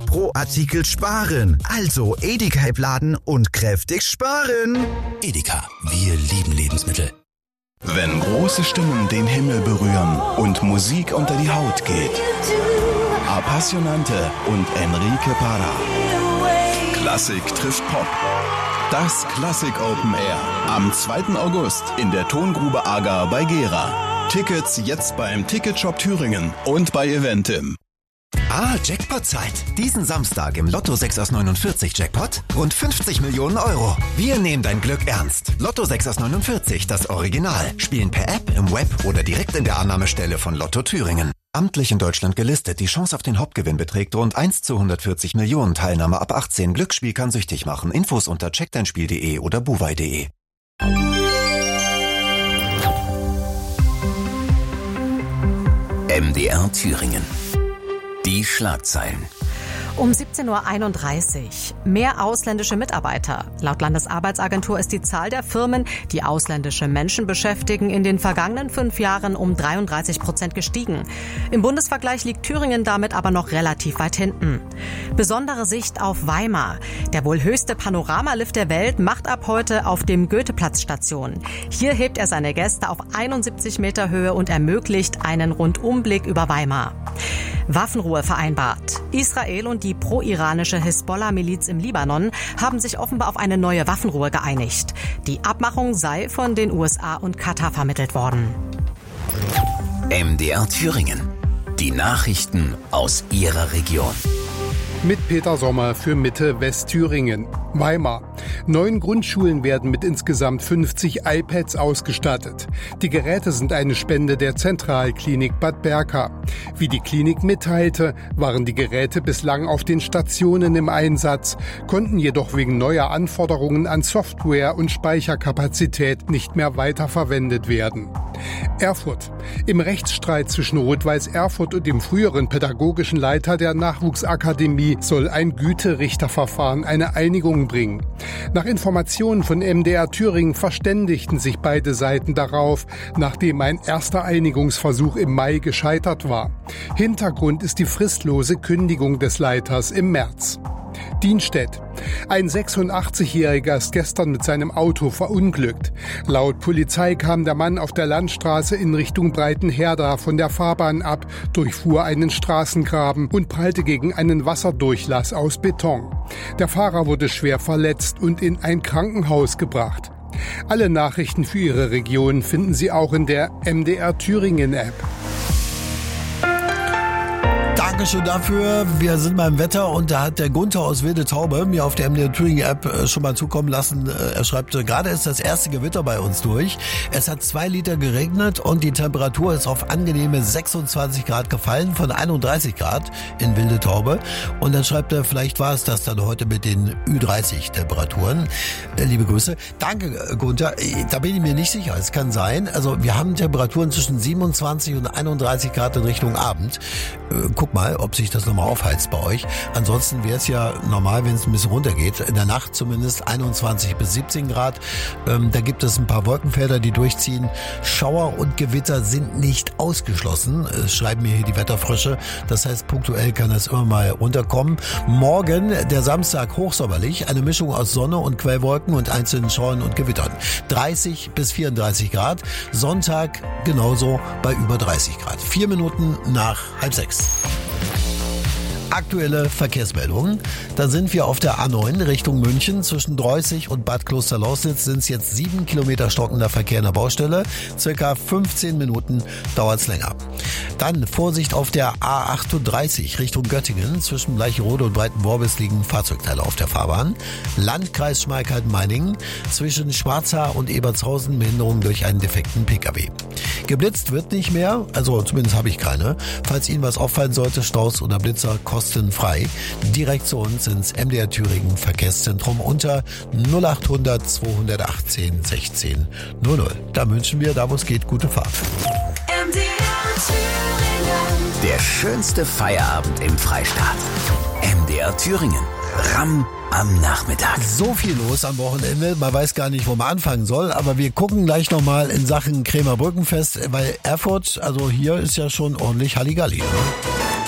pro Artikel sparen. Also Edeka laden und kräftig sparen. Edeka, wir lieben Lebensmittel. Wenn große Stimmen den Himmel berühren und Musik unter die Haut geht. Appassionante und Enrique Parra. Klassik trifft Pop. Das Klassik Open Air. Am 2. August in der Tongrube Agar bei Gera. Tickets jetzt beim Ticketshop Thüringen und bei Eventim. Jackpot-Zeit. Diesen Samstag im Lotto 6 aus 49 Jackpot rund 50 Millionen Euro. Wir nehmen dein Glück ernst. Lotto 6 aus 49, das Original. Spielen per App, im Web oder direkt in der Annahmestelle von Lotto Thüringen. Amtlich in Deutschland gelistet. Die Chance auf den Hauptgewinn beträgt rund 1 zu 140 Millionen. Teilnahme ab 18. Glücksspiel kann süchtig machen. Infos unter checkdeinspiel.de oder buwei.de. MDR Thüringen. Die Schlagzeilen. Um 17.31 Uhr. Mehr ausländische Mitarbeiter. Laut Landesarbeitsagentur ist die Zahl der Firmen, die ausländische Menschen beschäftigen, in den vergangenen 5 Jahren um 33% gestiegen. Im Bundesvergleich liegt Thüringen damit aber noch relativ weit hinten. Besondere Sicht auf Weimar. Der wohl höchste Panoramalift der Welt macht ab heute auf dem Goetheplatz Station. Hier hebt er seine Gäste auf 71 Meter Höhe und ermöglicht einen Rundumblick über Weimar. Waffenruhe vereinbart. Israel und die pro-iranische Hisbollah-Miliz im Libanon haben sich offenbar auf eine neue Waffenruhe geeinigt. Die Abmachung sei von den USA und Katar vermittelt worden. MDR Thüringen. Die Nachrichten aus Ihrer Region. Mit Peter Sommer für Mitte Westthüringen. Weimar. 9 Grundschulen werden mit insgesamt 50 iPads ausgestattet. Die Geräte sind eine Spende der Zentralklinik Bad Berka. Wie die Klinik mitteilte, waren die Geräte bislang auf den Stationen im Einsatz, konnten jedoch wegen neuer Anforderungen an Software und Speicherkapazität nicht mehr weiterverwendet werden. Erfurt. Im Rechtsstreit zwischen Rot-Weiß Erfurt und dem früheren pädagogischen Leiter der Nachwuchsakademie soll ein Güterichterverfahren eine Einigung bringen. Nach Informationen von MDR Thüringen verständigten sich beide Seiten darauf, nachdem ein erster Einigungsversuch im Mai gescheitert war. Hintergrund ist die fristlose Kündigung des Leiters im März. Dienstedt. Ein 86-Jähriger ist gestern mit seinem Auto verunglückt. Laut Polizei kam der Mann auf der Landstraße in Richtung Breitenherda von der Fahrbahn ab, durchfuhr einen Straßengraben und prallte gegen einen Wasserdurchlass aus Beton. Der Fahrer wurde schwer verletzt und in ein Krankenhaus gebracht. Alle Nachrichten für Ihre Region finden Sie auch in der MDR Thüringen App. Dankeschön dafür. Wir sind beim Wetter und da hat der Gunther aus Wilde Taube mir auf der MDR Thüringen App schon mal zukommen lassen. Er schreibt, gerade ist das erste Gewitter bei uns durch. Es hat 2 Liter geregnet und die Temperatur ist auf angenehme 26 Grad gefallen von 31 Grad in Wilde Taube. Und dann schreibt er, vielleicht war es das dann heute mit den Ü30 Temperaturen. Liebe Grüße. Danke, Gunther. Da bin ich mir nicht sicher. Es kann sein. Also wir haben Temperaturen zwischen 27 und 31 Grad in Richtung Abend. Guck mal, ob sich das nochmal aufheizt bei euch. Ansonsten wäre es ja normal, wenn es ein bisschen runtergeht. In der Nacht zumindest 21 bis 17 Grad. Da gibt es ein paar Wolkenfelder, die durchziehen. Schauer und Gewitter sind nicht ausgeschlossen, schreiben mir hier die Wetterfrösche. Das heißt, punktuell kann das immer mal runterkommen. Morgen, der Samstag, hochsommerlich. Eine Mischung aus Sonne und Quellwolken und einzelnen Schauern und Gewittern. 30 bis 34 Grad. Sonntag genauso bei über 30 Grad. 4 Minuten nach 5:30. Aktuelle Verkehrsmeldungen. Da sind wir auf der A9 Richtung München. Zwischen Dreußig und Bad Klosterlausnitz sind es jetzt 7 Kilometer stockender Verkehr in der Baustelle. Circa 15 Minuten dauert es länger. Dann Vorsicht auf der A38 Richtung Göttingen. Zwischen Bleicherode und Breitenworbis liegen Fahrzeugteile auf der Fahrbahn. Landkreis Schmalkalden-Meiningen. Zwischen Schwarzhaar und Ebertshausen Behinderung durch einen defekten Pkw. Geblitzt wird nicht mehr, also zumindest habe ich keine. Falls Ihnen was auffallen sollte, Staus oder Blitzer kostenfrei. Direkt zu uns ins MDR Thüringen Verkehrszentrum unter 0800 218 16 00. Da wünschen wir, da wo es geht, gute Fahrt. MDR Thüringen. Der schönste Feierabend im Freistaat. MDR Thüringen. Ramm am Nachmittag. So viel los am Wochenende, man weiß gar nicht, wo man anfangen soll, aber wir gucken gleich nochmal in Sachen Krämer Brückenfest, weil Erfurt, also hier ist ja schon ordentlich Halligalli. Ne?